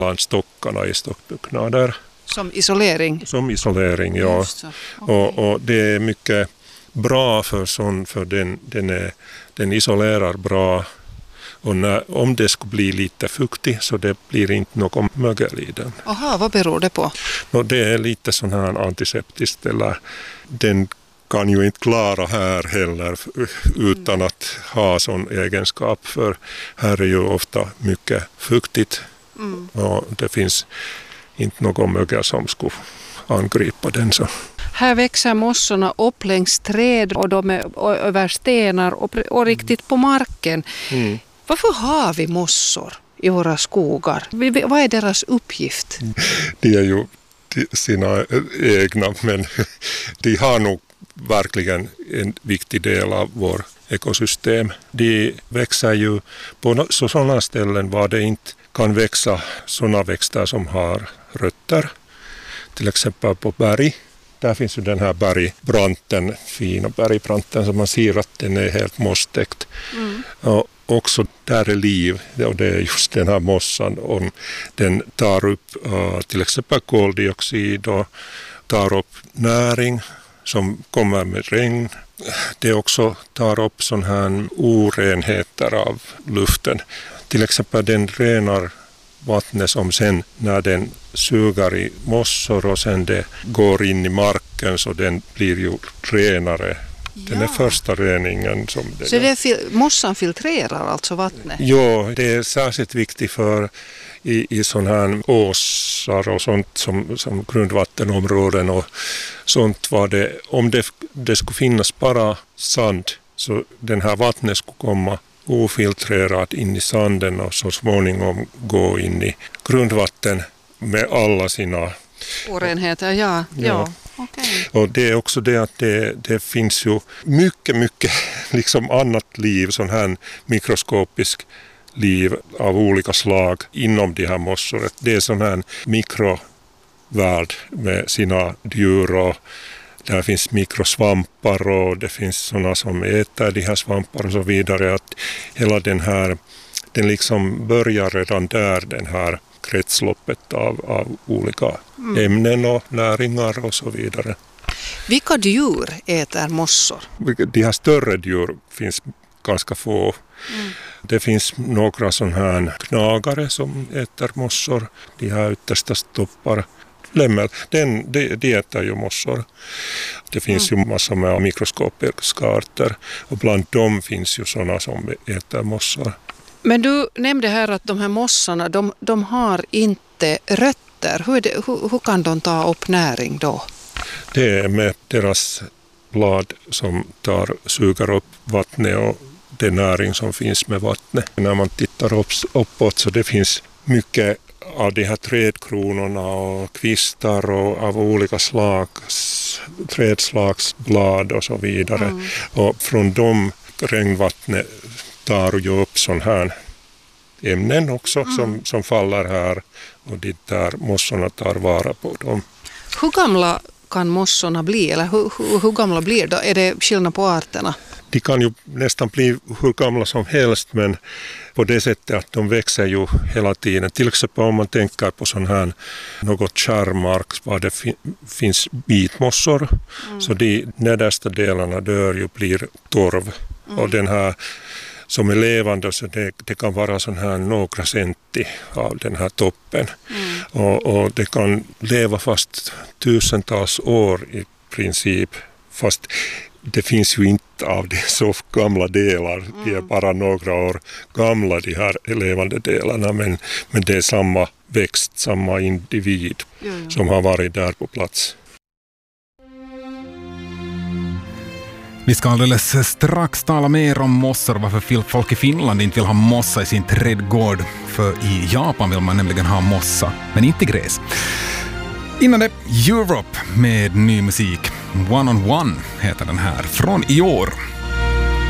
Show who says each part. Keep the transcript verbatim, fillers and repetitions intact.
Speaker 1: stockarna i stockbyggnader.
Speaker 2: Som isolering?
Speaker 1: Som isolering, ja. Okay. Och, och det är mycket bra för sån, för den, den, är, den isolerar bra. Och när, om det skulle bli lite fuktigt så det blir inte någon mögel i den.
Speaker 2: Aha, vad beror det på?
Speaker 1: No, det är lite sån här antiseptiskt, eller den kan ju inte klara här heller utan mm. att ha sån egenskap, för här är ju ofta mycket fuktigt mm. och det finns inte någon mögel som skulle angripa den. Så.
Speaker 2: Här växer mossorna upp längs träd och de är över stenar och, och riktigt på marken. Mm. Varför har vi mossor i våra skogar? Vad är deras uppgift?
Speaker 1: De är ju sina egna, men de har nog verkligen en viktig del av vår ekosystem. De växer ju på sådana ställen var det inte kan växa sådana växter som har rötter. Till exempel på berg. Där finns ju den här bergbranten, fina bergbranten som man ser att den är helt mosstäckt. Mm. Och också där är liv, och det är just den här mossan. Och den tar upp uh, till exempel koldioxid och tar upp näring som kommer med regn. Det också tar upp sån här orenheter av luften. Till exempel den renar vattnet som sen när den suger i mossor och sen det går in i marken så den blir ju renare. Ja. Den är första reningen som det
Speaker 2: så det fil- mossan filtrerar alltså vattnet?
Speaker 1: Ja, det är särskilt viktigt för i, i sådana här åsar och sånt som, som grundvattenområden och sånt var det. Om det, det skulle finnas bara sand så den här vattnet skulle komma ofiltrerat in i sanden och så småningom gå in i grundvatten med alla sina
Speaker 2: orenheter, ja. ja. ja. Okay.
Speaker 1: Och det är också det att det, det finns ju mycket, mycket liksom annat liv, sån här mikroskopisk liv av olika slag inom de här mossor. Det är sån här mikrovärld med sina djur och där finns mikrosvampar och det finns sådana som äter de här svampar och så vidare. Att hela den här, den liksom börjar redan där, den här kretsloppet av, av olika mm. ämnen och näringar och så vidare.
Speaker 2: Vilka djur äter mossor?
Speaker 1: De här större djur finns ganska få. Mm. Det finns några sådana här knagare som äter mossor. De här yttersta stoppar. Lämmel, den, de, de äter ju mossor. Det finns mm. ju massor med mikroskopiska arter och bland dem finns ju sådana som äter mossor.
Speaker 2: Men du nämnde här att de här mossarna, de, de har inte rötter. Hur, det, hur, hur kan de ta upp näring då?
Speaker 1: Det är med deras blad som tar, suger upp vattnet och den näring som finns med vattnet. När man tittar upp, uppåt så det finns mycket av de här trädkronorna och kvistar och av olika slags trädslags blad och så vidare. Mm. Och från dem regnvattnet tar ju upp sån här ämnen också mm. som, som faller här och de där mossorna tar vara på dem.
Speaker 2: Hur gamla kan mossorna bli eller hur, hur, hur gamla blir de? Är det skillnad på arterna?
Speaker 1: De kan ju nästan bli hur gamla som helst men på det sättet att de växer ju hela tiden. Till exempel om man tänker på sån här något kärrmark var det fin- finns bitmossor mm. så de nedersta delarna dör ju blir torv mm. och den här som är levande så det, det kan vara sån här några centi av den här toppen mm. och, och det kan leva fast tusentals år i princip fast det finns ju inte av de så gamla delar, mm. de är bara några år gamla de här levande delarna men, men det är samma växt, samma individ jo, jo. som har varit där på plats.
Speaker 3: Vi ska alldeles strax tala mer om mossor, varför folk i Finland inte vill ha mossa i sin trädgård, för i Japan vill man nämligen ha mossa, men inte gräs. Innan det, Europe med ny musik. One on One heter den här, från i år.